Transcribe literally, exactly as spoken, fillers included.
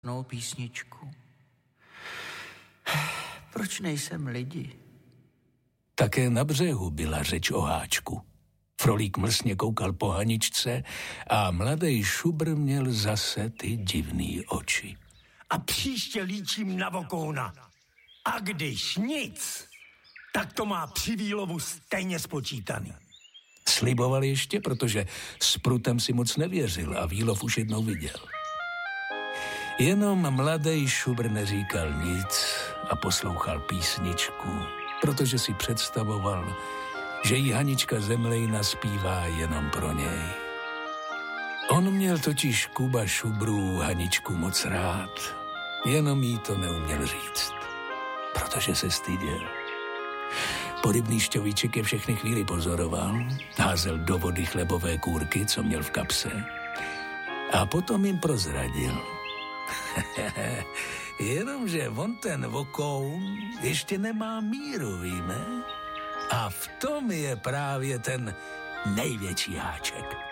No písničku. Proč nejsem lidi? Také na břehu byla řeč o háčku. Frolík mlsně koukal po Haničce a mladý šubr měl zase ty divný oči. A příště líčím na vokouna. A když nic, tak to má při výlovu stejně spočítaný. Sliboval ještě, protože s prutem si moc nevěřil a výlov už jednou viděl. Jenom mladý šubr neříkal nic a poslouchal písničku, protože si představoval, že jí Hanička Zemlejna zpívá jenom pro něj. On měl totiž Kuba šubrů Haničku moc rád, jenom jí to neuměl říct, protože se styděl. Porybný šťovíček je všechny chvíli pozoroval, házel do vody chlebové kůrky, co měl v kapse, a potom jim prozradil. Jenomže on ten vokoun ještě nemá míru, víme? A v tom je právě ten největší háček.